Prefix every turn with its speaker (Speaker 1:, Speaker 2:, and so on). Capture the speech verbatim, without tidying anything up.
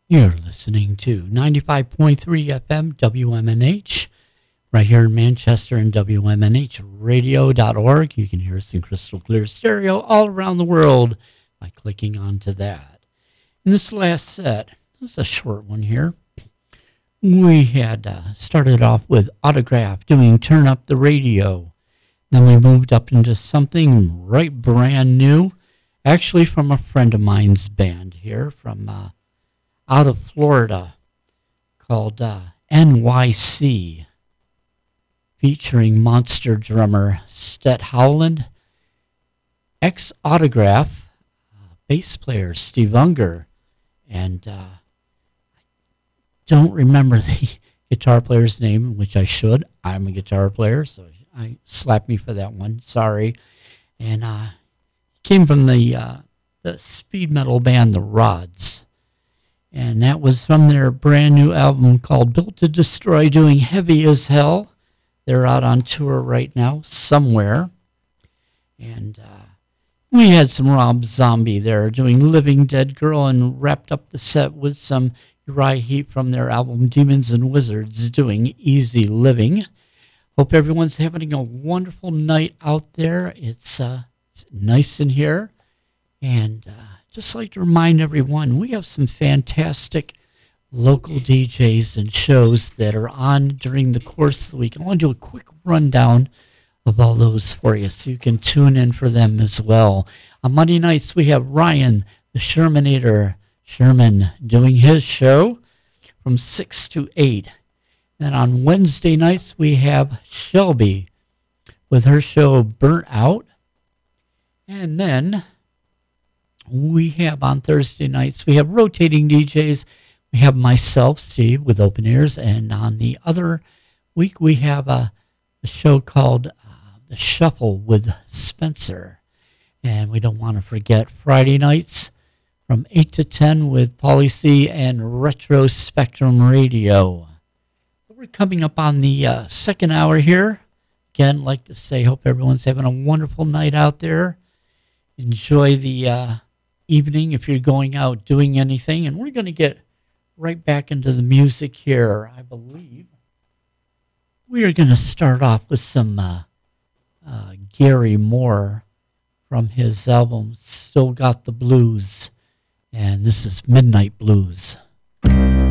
Speaker 1: You're listening to ninety-five point three F M W M N H, right here in Manchester, and W M N H radio dot org. You can hear us in crystal clear stereo all around the world by clicking onto that. In this last set, this is a short one here, we had uh, started off with Autograph doing Turn Up the Radio. Then we moved up into something right brand new, actually from a friend of mine's band here from uh, out of Florida called uh, N Y C, featuring monster drummer Stet Howland, ex-Autograph uh, bass player Steve Unger, and uh, I don't remember the guitar player's name, which I should. I'm a guitar player, so I slap me for that one. Sorry. And uh, came from the uh, the speed metal band The Rods. And that was from their brand new album called Built to Destroy, doing Heavy as Hell. They're out on tour right now somewhere. And uh, we had some Rob Zombie there doing Living Dead Girl, and wrapped up the set with some Uriah Heep from their album Demons and Wizards doing Easy Living. Hope everyone's having a wonderful night out there. It's, uh, it's nice in here. And uh, just like to remind everyone, we have some fantastic local D Js and shows that are on during the course of the week. I want to do a quick rundown of all those for you so you can tune in for them as well. On Monday nights, we have Ryan, the Shermanator Sherman, doing his show from six to eight. Then on Wednesday nights, we have Shelby with her show Burnt Out. And then we have on Thursday nights, we have rotating D Js. We have myself, Steve, with Open Ears. And on the other week, we have a, a show called uh, The Shuffle with Spencer. And we don't want to forget Friday nights from eight to ten with Pauly C and Retro Spectrum Radio. So we're coming up on the uh, second hour here. Again, like to say, hope everyone's having a wonderful night out there. Enjoy the uh, evening if you're going out doing anything. And we're going to get right back into the music here, I believe. We are going to start off with some uh, uh, Gary Moore from his album Still Got the Blues. And this is Midnight Blues.